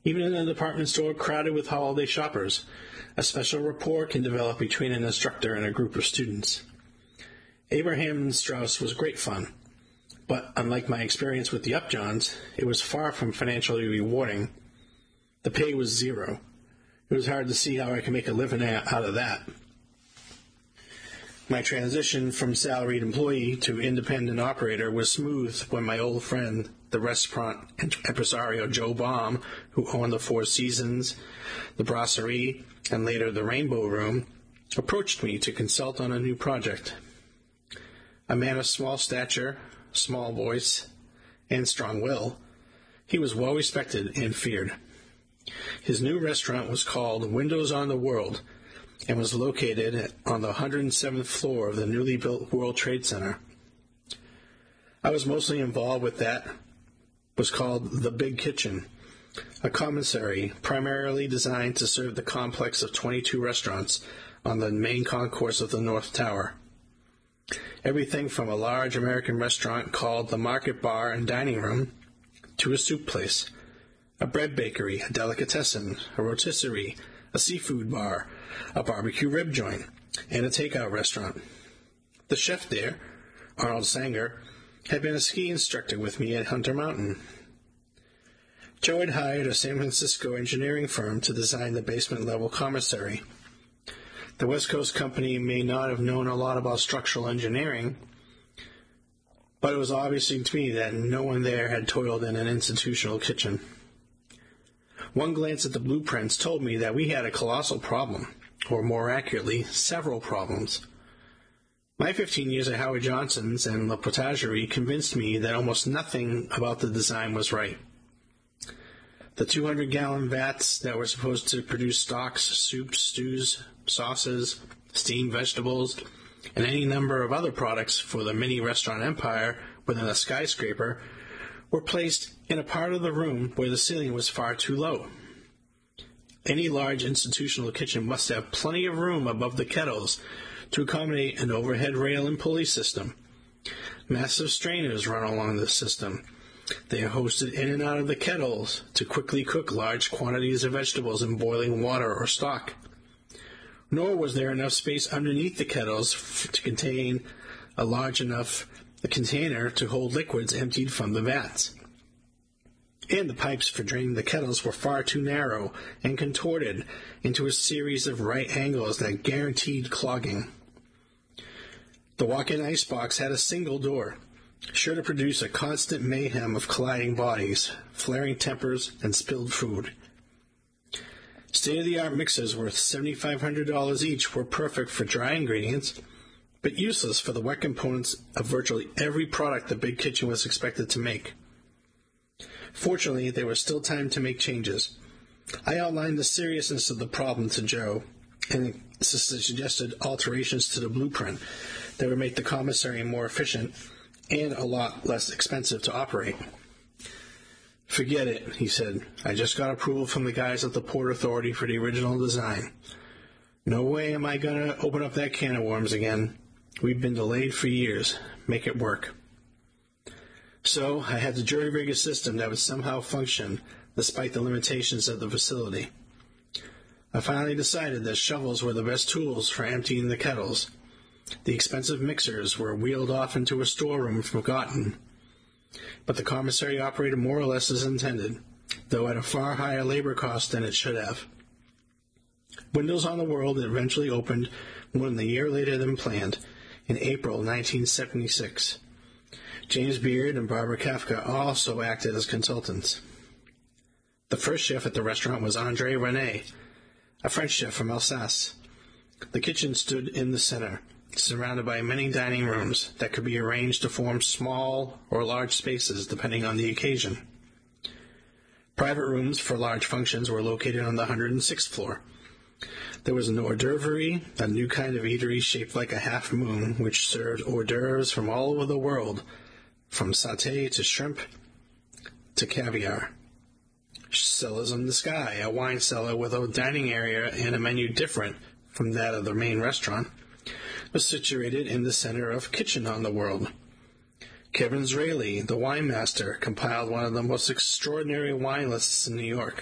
Even in a department store crowded with holiday shoppers, a special rapport can develop between an instructor and a group of students. Abraham Strauss was great fun, but unlike my experience with the Upjohns, it was far from financially rewarding. The pay was zero. It was hard to see how I could make a living out of that. My transition from salaried employee to independent operator was smooth when my old friend, the restaurant impresario Joe Baum, who owned the Four Seasons, the Brasserie, and later the Rainbow Room, approached me to consult on a new project. A man of small stature, small voice, and strong will, he was well respected and feared. His new restaurant was called Windows on the World and was located on the 107th floor of the newly built World Trade Center. I was mostly involved with that. Was called The Big Kitchen, a commissary primarily designed to serve the complex of 22 restaurants on the main concourse of the North Tower. Everything from a large American restaurant called the Market Bar and Dining Room to a soup place, a bread bakery, a delicatessen, a rotisserie, a seafood bar, a barbecue rib joint, and a takeout restaurant. The chef there, Arnold Sanger, had been a ski instructor with me at Hunter Mountain. Joe had hired a San Francisco engineering firm to design the basement-level commissary. The West Coast company may not have known a lot about structural engineering, but it was obvious to me that no one there had toiled in an institutional kitchen. One glance at the blueprints told me that we had a colossal problem, or more accurately, several problems. My 15 years at Howard Johnson's and La Potagerie convinced me that almost nothing about the design was right. The 200-gallon vats that were supposed to produce stocks, soups, stews, sauces, steamed vegetables, and any number of other products for the mini-restaurant empire within a skyscraper were placed in a part of the room where the ceiling was far too low. Any large institutional kitchen must have plenty of room above the kettles to accommodate an overhead rail and pulley system. Massive strainers run along this system. They are hosted in and out of the kettles to quickly cook large quantities of vegetables in boiling water or stock. Nor was there enough space underneath the kettles to contain a large enough container to hold liquids emptied from the vats. And the pipes for draining the kettles were far too narrow and contorted into a series of right angles that guaranteed clogging. The walk-in icebox had a single door, sure to produce a constant mayhem of colliding bodies, flaring tempers, and spilled food. State-of-the-art mixers worth $7,500 each were perfect for dry ingredients, but useless for the wet components of virtually every product the Big Kitchen was expected to make. Fortunately, there was still time to make changes. I outlined the seriousness of the problem to Joe and suggested alterations to the blueprint that would make the commissary more efficient and a lot less expensive to operate. "Forget it," he said. "I just got approval from the guys at the Port Authority for the original design. No way am I going to open up that can of worms again. We've been delayed for years. Make it work." So I had to jury-rig a system that would somehow function despite the limitations of the facility. I finally decided that shovels were the best tools for emptying the kettles. The expensive mixers were wheeled off into a storeroom forgotten. But the commissary operated more or less as intended, though at a far higher labor cost than it should have. Windows on the World eventually opened more than a year later than planned, in April 1976. James Beard and Barbara Kafka also acted as consultants. The first chef at the restaurant was André René, a French chef from Alsace. The kitchen stood in the center, surrounded by many dining rooms that could be arranged to form small or large spaces depending on the occasion. Private rooms for large functions were located on the 106th floor. There was an hors d'oeuvre, a new kind of eatery shaped like a half moon, which served hors d'oeuvres from all over the world, from sauté to shrimp to caviar. Cellars in the Sky, a wine cellar with a dining area and a menu different from that of the main restaurant, was situated in the center of Kitchen on the World. Kevin Zraly, the wine master, compiled one of the most extraordinary wine lists in New York.